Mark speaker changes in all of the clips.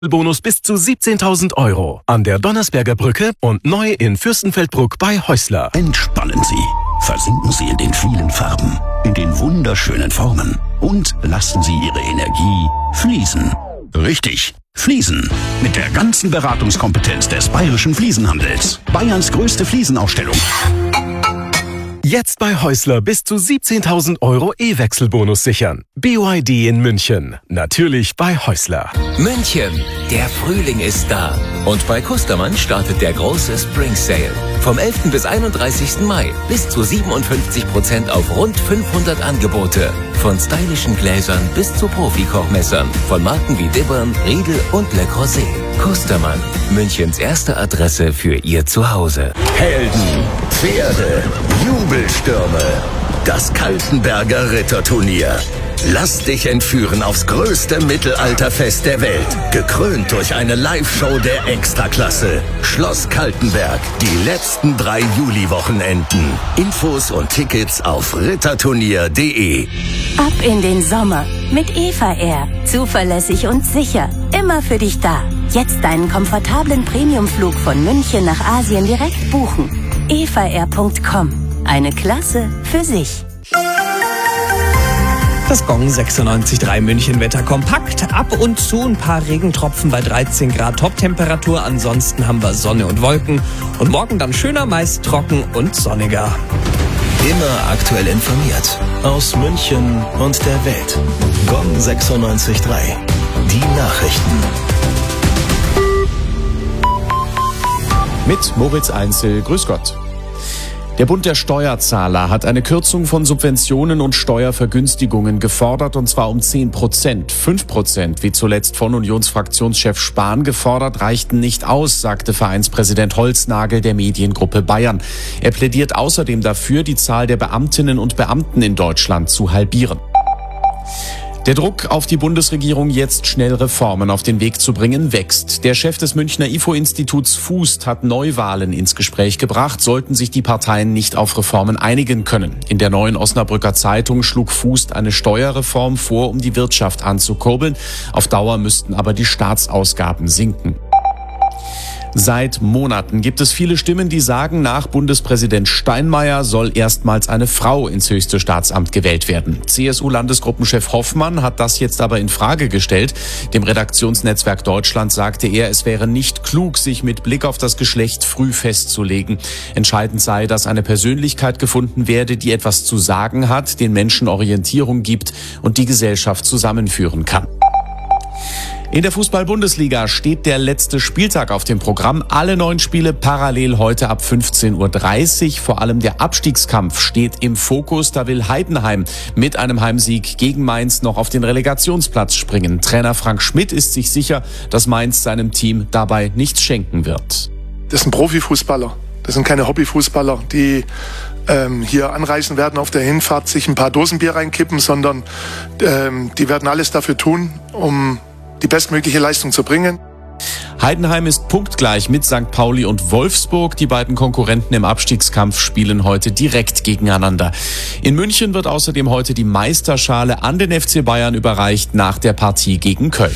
Speaker 1: Bonus bis zu 17.000 € an der Donnersberger Brücke und neu in Fürstenfeldbruck bei Häusler.
Speaker 2: Entspannen Sie, versinken Sie in den vielen Farben, in den wunderschönen Formen und lassen Sie Ihre Energie fließen. Richtig, fließen. Mit der ganzen Beratungskompetenz des Bayerischen Fliesenhandels. Bayerns größte Fliesenausstellung.
Speaker 1: Jetzt bei Häusler bis zu 17.000 € E-Wechselbonus sichern. BYD in München. Natürlich bei Häusler.
Speaker 3: München, der Frühling ist da. Und bei Kustermann startet der große Spring Sale. Vom 11. bis 31. Mai bis zu 57% auf rund 500 Angebote. Von stylischen Gläsern bis zu Profi-Kochmessern. Von Marken wie Dibbern, Riedel und Le Creuset. Kustermann, Münchens erste Adresse für Ihr Zuhause.
Speaker 2: Helden, Pferde, Jubelstürme. Das Kaltenberger Ritterturnier. Lass dich entführen aufs größte Mittelalterfest der Welt. Gekrönt durch eine Live-Show der Extraklasse. Schloss Kaltenberg. Die letzten 3 Juli-Wochenenden. Infos und Tickets auf ritterturnier.de.
Speaker 4: Ab in den Sommer mit Eva Air. Zuverlässig und sicher. Immer für dich da. Jetzt deinen komfortablen Premiumflug von München nach Asien direkt buchen. evaair.com. Eine Klasse für sich.
Speaker 5: Das Gong 96.3 München-Wetter kompakt. Ab und zu ein paar Regentropfen bei 13 Grad Toptemperatur. Ansonsten haben wir Sonne und Wolken. Und morgen dann schöner, meist trocken und sonniger.
Speaker 3: Immer aktuell informiert. Aus München und der Welt. Gong 96.3. Die Nachrichten.
Speaker 6: Mit Moritz Einzel, grüß Gott. Der Bund der Steuerzahler hat eine Kürzung von Subventionen und Steuervergünstigungen gefordert, und zwar um 10%. 5%, wie zuletzt von Unionsfraktionschef Spahn gefordert, reichten nicht aus, sagte Vereinspräsident Holznagel der Mediengruppe Bayern. Er plädiert außerdem dafür, die Zahl der Beamtinnen und Beamten in Deutschland zu halbieren. Der Druck auf die Bundesregierung, jetzt schnell Reformen auf den Weg zu bringen, wächst. Der Chef des Münchner IFO-Instituts Fußt hat Neuwahlen ins Gespräch gebracht, sollten sich die Parteien nicht auf Reformen einigen können. In der Neuen Osnabrücker Zeitung schlug Fußt eine Steuerreform vor, um die Wirtschaft anzukurbeln. Auf Dauer müssten aber die Staatsausgaben sinken. Seit Monaten gibt es viele Stimmen, die sagen, nach Bundespräsident Steinmeier soll erstmals eine Frau ins höchste Staatsamt gewählt werden. CSU-Landesgruppenchef Hoffmann hat das jetzt aber in Frage gestellt. Dem Redaktionsnetzwerk Deutschland sagte er, es wäre nicht klug, sich mit Blick auf das Geschlecht früh festzulegen. Entscheidend sei, dass eine Persönlichkeit gefunden werde, die etwas zu sagen hat, den Menschen Orientierung gibt und die Gesellschaft zusammenführen kann. In der Fußball-Bundesliga steht der letzte Spieltag auf dem Programm. Alle 9 Spiele parallel heute ab 15:30 Uhr. Vor allem der Abstiegskampf steht im Fokus. Da will Heidenheim mit einem Heimsieg gegen Mainz noch auf den Relegationsplatz springen. Trainer Frank Schmidt ist sich sicher, dass Mainz seinem Team dabei nichts schenken wird.
Speaker 7: Das sind Profifußballer. Das sind keine Hobbyfußballer, die hier anreisen werden auf der Hinfahrt, sich ein paar Dosen Bier reinkippen, sondern die werden alles dafür tun, um die bestmögliche Leistung zu bringen.
Speaker 6: Heidenheim ist punktgleich mit St. Pauli und Wolfsburg. Die beiden Konkurrenten im Abstiegskampf spielen heute direkt gegeneinander. In München wird außerdem heute die Meisterschale an den FC Bayern überreicht nach der Partie gegen Köln.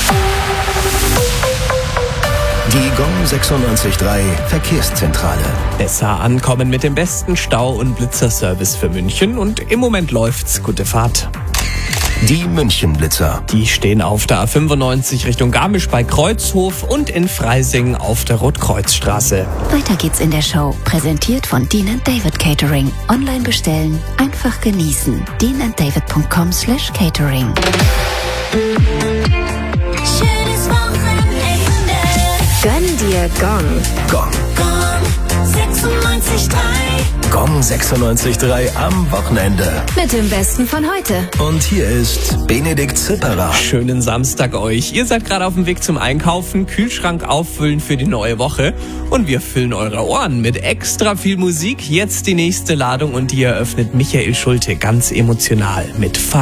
Speaker 3: Die Gong 96.3 Verkehrszentrale.
Speaker 5: Besser ankommen mit dem besten Stau- und Blitzerservice für München. Und im Moment läuft's. Gute Fahrt.
Speaker 3: Die München-Blitzer.
Speaker 5: Die stehen auf der A95 Richtung Garmisch bei Kreuzhof und in Freising auf der Rotkreuzstraße.
Speaker 4: Weiter geht's in der Show. Präsentiert von Dean & David Catering. Online bestellen, einfach genießen. deananddavid.com/catering.
Speaker 8: Schönes Wochenende.
Speaker 4: Gönn dir Gong.
Speaker 3: Gong.
Speaker 8: Gong 96.3.
Speaker 3: Gong 96.3 am Wochenende.
Speaker 4: Mit dem Besten von heute.
Speaker 3: Und hier ist Benedikt Zipperer.
Speaker 5: Schönen Samstag euch. Ihr seid gerade auf dem Weg zum Einkaufen, Kühlschrank auffüllen für die neue Woche. Und wir füllen eure Ohren mit extra viel Musik. Jetzt die nächste Ladung und die eröffnet Michael Schulte ganz emotional mit